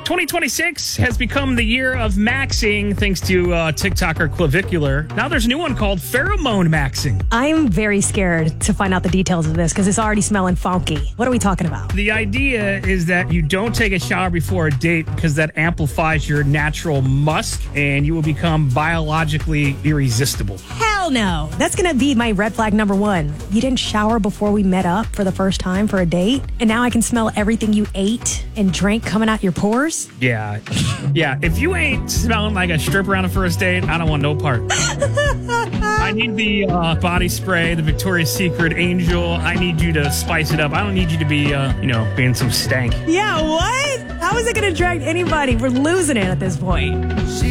2026 has become the year of maxing thanks to TikToker Clavicular. Now there's a new one called pheromone maxing. I'm very scared to find out the details of this because it's already smelling funky. What are we talking about? The idea is that you don't take a shower before a date because that amplifies your natural musk and you will become biologically irresistible. Hell no. That's going to be my red flag number one. You didn't shower before we met up for the first time for a date, and now I can smell everything you ate and drank coming out your pores? Yeah. If you ain't smelling like a stripper on a first date, I don't want no part. I need the body spray, the Victoria's Secret Angel. I need you to spice it up. I don't need you to be, being some stank. Yeah, what? How is it going to attract anybody? We're losing it at this point.